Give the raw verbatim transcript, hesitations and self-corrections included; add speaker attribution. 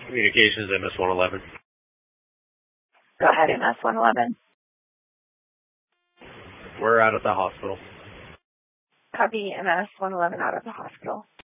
Speaker 1: Communications, M S one eleven.
Speaker 2: Go ahead, M S one eleven.
Speaker 1: We're out at the hospital.
Speaker 2: Copy, M S one eleven out of the hospital.